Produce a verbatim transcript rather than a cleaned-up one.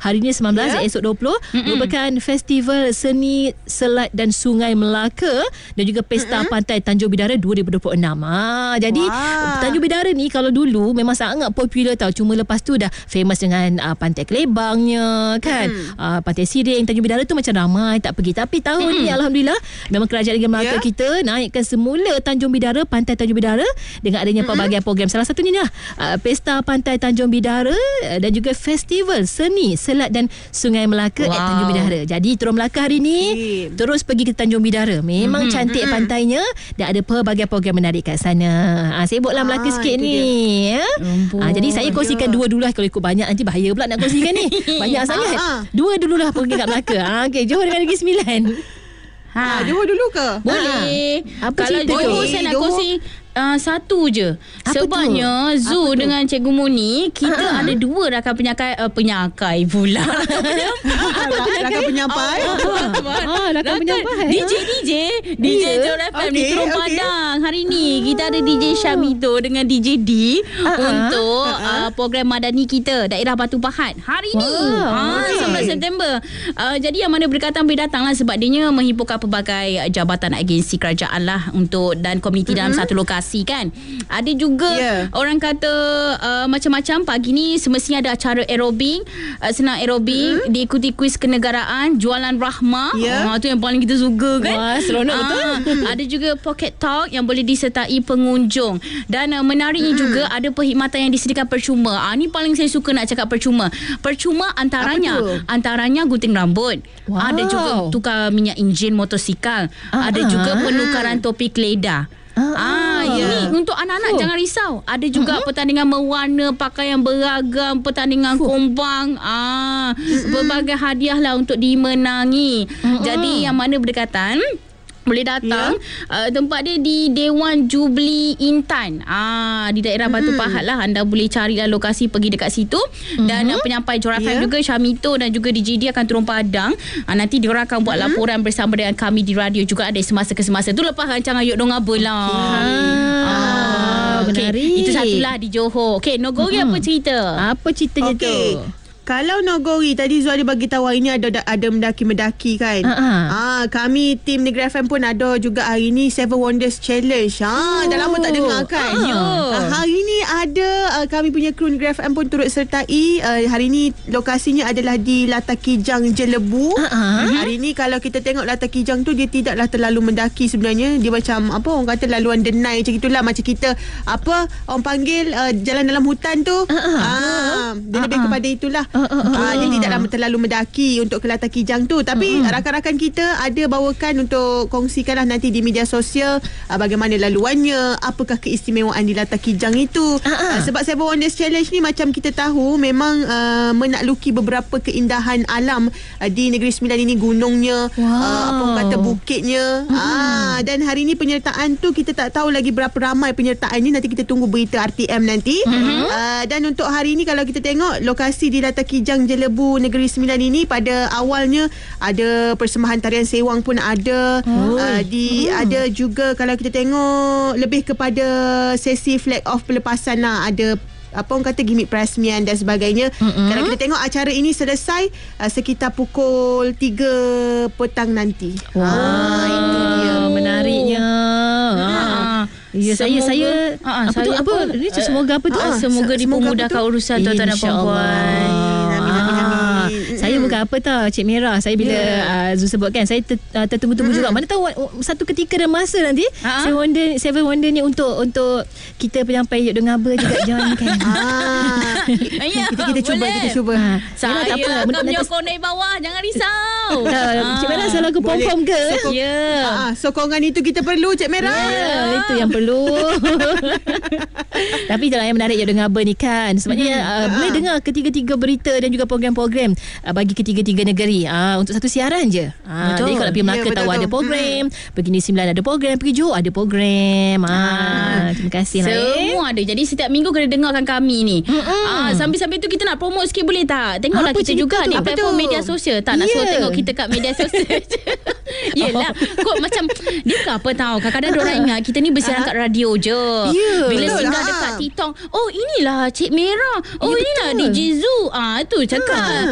Hari ni sembilan belas, yeah. esok dua puluh. Mm-mm. Merupakan Festival Seni Selat dan Sungai Melaka dan juga Pesta Mm-mm. Pantai Tanjung Bidara dua ribu dua puluh enam. Ha, jadi wow. Tanjung Bidara ni kalau dulu memang sangat popular tau. Cuma lepas tu dah famous dengan uh, Pantai Kelebangnya kan. Mm. Uh, Pantai Siring, Tanjung Bidara tu macam ramai tak pergi. Tapi tahun mm. ni alhamdulillah memang Kerajaan Negeri Melaka yeah. kita naikkan semula Tanjung Bidara, Pantai Tanjung Bidara dengan adanya pelbagai mm-hmm. program. Salah satunya lah uh, Pesta Pantai Tanjung Bidara uh, dan juga Festival Seni Selat dan Sungai Melaka wow. at Tanjung Bidara. Jadi Turun Melaka hari ni okay. terus pergi ke Tanjung Bidara. Memang mm-hmm. cantik mm-hmm. pantainya dan ada pelbagai program menarik kat sana. Ha, sibuklah Melaka ah, sikit ni. Ya? Ha, jadi saya kongsikan ya. dua dulu lah. Kalau ikut banyak nanti bahaya pula nak kongsikan ni. Banyak sangat. Ah, ah. Dua dululah pergi kat Melaka. Ha, okay, Johor dengan Negeri Sembilan. Ha, Johor dulu ke? Boleh. Ha. Apa kalau Johor saya nak kongsi Uh, satu je. Apa sebabnya tu? Zoo dengan Cikgu Muni kita uh-huh. ada dua rakan penyakai uh, penyakai pula. Rakan penyampai. Ah, rakan penyampai. D J D J D J Johor F M di Terong Padang. Hari ni kita ada D J Syamito dengan D J D uh-huh. untuk uh-huh. uh, program madani kita Daerah Batu Pahat hari ni. Wow. Ah, okay. sembilan September. Uh, jadi yang mana berkaitan boleh datanglah sebab dia menghimpunkan pelbagai jabatan agensi kerajaan lah untuk dan komuniti uh-huh. dalam satu lokasi kan. Ada juga yeah. orang kata uh, macam-macam pagi ni semestinya ada acara aerobik, uh, senam aerobik, mm-hmm. diikuti kuis kenegaraan, jualan rahmah. Yeah. Uh, tu yang paling kita suka kan. Wah, seronok uh, betul. Ada juga pocket talk yang boleh disertai pengunjung. Dan uh, menariknya mm-hmm. juga ada perkhidmatan yang disediakan percuma. Ah uh, ni paling saya suka nak cakap percuma. Percuma antaranya antaranya gunting rambut. Wow. Ada juga tukar minyak enjin motosikal. Uh-huh. Ada juga penukaran topi keledar. Ah, ah ya. Ini untuk anak-anak oh. jangan risau. Ada juga uh-huh. pertandingan mewarna, pakaian beragam, pertandingan uh. kombang. Ah, uh-huh. berbagai hadiah lah untuk dimenangi. Uh-huh. Jadi yang mana berdekatan boleh datang yeah. uh, tempat dia di Dewan Jubli Intan ah di daerah Batu mm. Pahat lah. Anda boleh carilah lokasi pergi dekat situ. Mm-hmm. Dan uh, penyampai Johor F M yeah. juga Syamito dan juga D J D akan turun padang. uh, nanti diorang akan buat mm-hmm. laporan bersama dengan kami di radio juga ada semasa ke semasa tu lepas rancangan Yuk Dong Aba lah. Okay. ah, okay. Itu satulah di Johor. Okay, Nogori mm-hmm. apa cerita? Apa ceritanya okay. tu? Kalau Nogori tadi Zul ada bagi tahu hari ni ada ada mendaki-mendaki kan. Uh-huh. Ah, kami tim Negeri F M pun ada juga hari ni Seven Wonders Challenge. Ah, oh. dah lama tak dengar kan. Uh-huh. Ah, hari ni ada uh, kami punya kru Negeri F M pun turut sertai. Uh, hari ni lokasinya adalah di Latakijang Jelebu. Uh-huh. Hari ni kalau kita tengok Latakijang tu dia tidaklah terlalu mendaki sebenarnya. Dia macam apa orang kata laluan denai macam itulah, macam kita apa orang panggil uh, jalan dalam hutan tu. Uh-huh. Ah, dia uh-huh. lebih kepada itulah. Uh, uh, uh, uh. Dia tidaklah terlalu mendaki untuk ke Latakijang tu. Tapi uh, uh. rakan-rakan kita ada bawakan untuk kongsikanlah nanti di media sosial uh, bagaimana laluannya, apakah keistimewaan di Latakijang itu. uh, uh. Uh, sebab Seven Wonders Challenge ni macam kita tahu memang uh, menakluki beberapa keindahan alam uh, di Negeri Sembilan ini. Gunungnya, wow. uh, apa orang kata bukitnya. uh. uh, Dan hari ni penyertaan tu kita tak tahu lagi berapa ramai penyertaan ni. Nanti kita tunggu berita R T M nanti. uh-huh. uh, Dan untuk hari ni kalau kita tengok lokasi di Latakijang Jelebu Negeri Sembilan ini, pada awalnya ada persembahan tarian sewang pun ada. oh. uh, di oh. Ada juga kalau kita tengok lebih kepada sesi flag off pelepasan lah. Ada apa orang kata gimmick perasmian dan sebagainya. Mm-hmm. Kalau kita tengok acara ini selesai uh, sekitar pukul tiga petang nanti. Wah, wow. itu dia menariknya. Ha. Ya, saya saya uh, apa saya tu apa? Ini uh, semoga apa tu? Uh, semoga dipermudahkan urusan tuan-tuan dan puan-puan. Saya bukan apa tau, Cik Merah. Saya bila yeah. uh, Zul sebutkan, saya ter, uh, tertunggu-tunggu mm-hmm. juga. Mana tahu satu ketika dan masa nanti uh-huh. Seven Wonder, Seven Wonder ni untuk untuk kita penyampai Yuk Dong Aba juga join kan. ah. Ya, kita kita cuba, boleh. kita cuba. Ha. Saya tak apa. Akan menyokong dari bawah, jangan risau. uh, Cik Merah selalu pom-pom ke? Sokong, ya. Uh, sokongan itu kita perlu, Cik Merah. Yeah, itu yang perlu. Tapi itulah yang menarik Yuk Dong Aba ni kan. Sebabnya hmm. uh, boleh dengar ketiga-tiga berita dan juga program-program uh, bagi ketiga-tiga negeri uh, untuk satu siaran je. Uh, jadi kalau pergi Melaka ya, tahu ada program, hmm. pergi Negeri Sembilan ada program, pergi Johor ada program. Ah, uh, terima kasih lah. Semua ada. Jadi setiap minggu kena dengarkan kami ni. Ah, sambil-sambil tu kita nak promote sikit boleh tak? Tengoklah apa kita juga di platform media sosial. Tak nak yeah. suruh tengok kita kat media sosial. Yelah, kok macam dia bukan apa tahu. Kadang-kadang diorang ingat kita ni bersiaran kat radio je. Yeah, bila betul, singgah ha. dekat TikTok, oh inilah Cik Merah, oh ya, inilah D J Zoo. Ah, tu cakap. Ha.